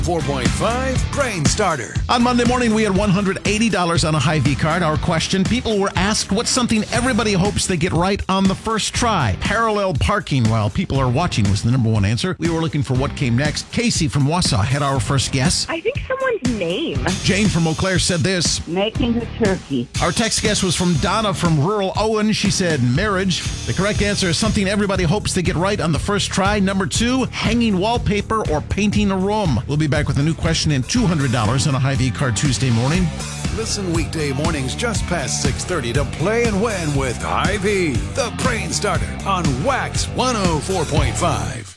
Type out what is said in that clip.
4.5 Brain Starter. On Monday morning, we had $180 on a Hy-Vee card. Our question, people were asked what's something everybody hopes they get right on the first try. Parallel parking while people are watching was the number one answer. We were looking for what came next. Casey from Wausau had our first guess. I think someone's name. Jane from Eau Claire said this. Making a turkey. Our text guess was from Donna from rural Owen. She said marriage. The correct answer is something everybody hopes they get right on the first try. Number 2, hanging wallpaper or painting a room. We'll be back with a new question and $200 on a Hy-Vee card Tuesday morning. Listen weekday mornings just past 6:30 to play and win with Hy-Vee, the Brain Starter on Wax 104.5.